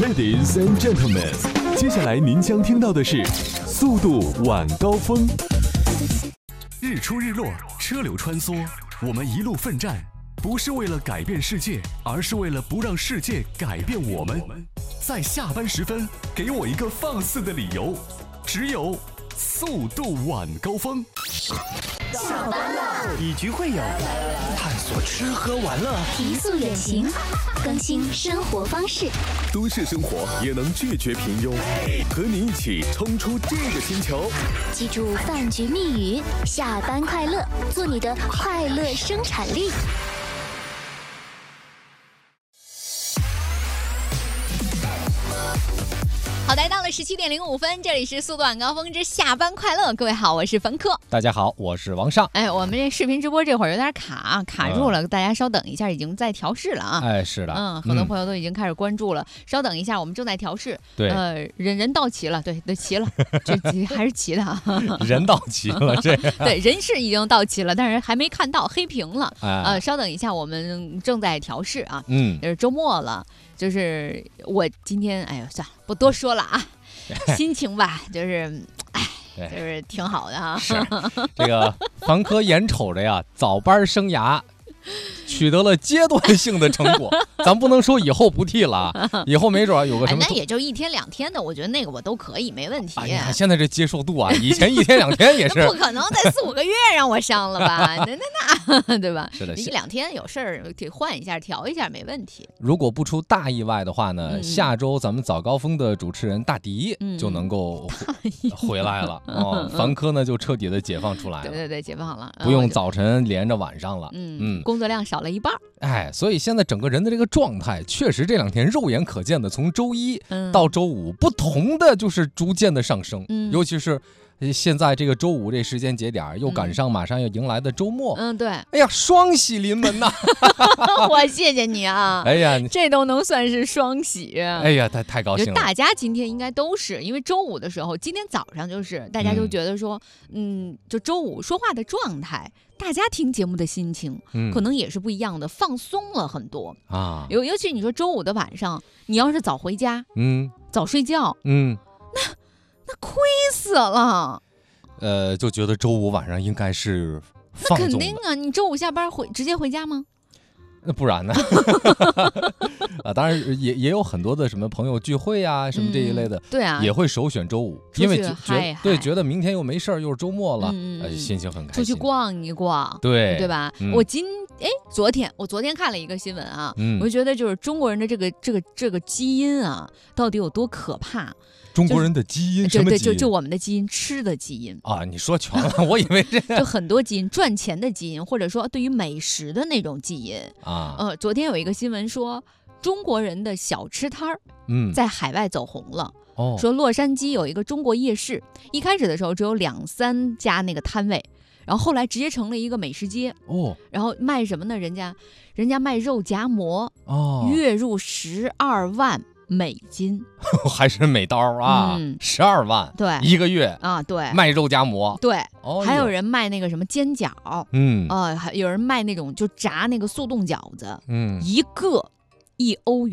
Ladies and gentlemen， 接下来您将听到的是速度晚高峰。日出日落，车流穿梭，我们一路奋战，不是为了改变世界，而是为了不让世界改变我们。在下班时分，给我一个放肆的理由，只有速度晚高峰。 下班了， 以局会友，探索吃喝玩乐， 提速远行，更新生活方式。 都市生活也能拒绝平庸，和你一起冲出这个星球。 记住饭局密语：下班快乐，做你的快乐生产力。 好的，到了17:05，这里是速度晚高峰之下班快乐。各位好，我是冯克。 大家好，我是王尚。 哎，我们这视频直播这会儿有点卡住了，大家稍等一下，已经在调试了啊。 哎，是的， 很多朋友都已经开始关注了，稍等一下，我们正在调试。 对， 人到齐了，对，齐了，这还是齐的啊。 人到齐了，这对，人是已经到齐了，但是还没看到黑屏了。稍等一下，我们正在调试啊。就是周末了。就是我今天，哎呦，算了，不多说了啊。心情吧，就是，就是挺好的哈。 是这个凡科眼瞅着呀，早班生涯取得了阶段性的成果，咱不能说以后不替了，以后没准有个什么， 那也就1天2天的，我觉得那个我都可以，没问题。 哎呀，现在这接受度啊，以前1天2天也是， 不可能再4、5个月让我上了吧？那对吧？ 是的 ，1、2天有事儿得换一下、调一下，没问题。 如果不出大意外的话呢，下周咱们早高峰的主持人大迪就能够回来了哦，凡科呢就彻底的解放出来了。 对，解放了， 不用早晨连着晚上了。 工作量少了一半。 哎，所以现在整个人的这个状态，确实这2天肉眼可见的，从周一到周五，不同的就是逐渐的上升。尤其是现在这个周五这时间节点，又赶上马上要迎来的周末。 对。 哎呀，双喜临门呐！ 我谢谢你啊！ 哎呀， 这都能算是双喜。 哎呀，太高兴了！ 大家今天应该都是因为周五的时候，今天早上就是大家就觉得说，就周五说话的状态。大家听节目的心情，可能也是不一样的，放松了很多啊。尤其你说周五的晚上，你要是早回家，早睡觉，那亏死了。 就觉得周五晚上应该是放纵的。 那肯定啊，你周五下班直接回家吗？ 那不然呢？当然也有很多的什么朋友聚会啊，什么这一类的， 对啊， 也会首选周五，因为觉得明天又没事儿，又是周末了，心情很开心， 出去逛一逛， 对吧？我昨天看了一个新闻啊，我就觉得就是中国人的这个基因啊，到底有多可怕？ 中国人的基因什么基因？ 就我们的基因，吃的基因啊！你说全了，我以为这就很多基因，赚钱的基因，或者说对于美食的那种基因啊。昨天有一个新闻说，中国人的小吃摊儿，在海外走红了。说洛杉矶有一个中国夜市，一开始的时候只有2、3家那个摊位，然后后来直接成了一个美食街然后卖什么呢？人家卖肉夹馍月入12万美金， 还是美刀啊！12万， 对 ，1个月啊，对， 卖肉夹馍， 对，还有人卖那个什么煎饺，还有人卖那种就炸那个速冻饺子，1个1欧元。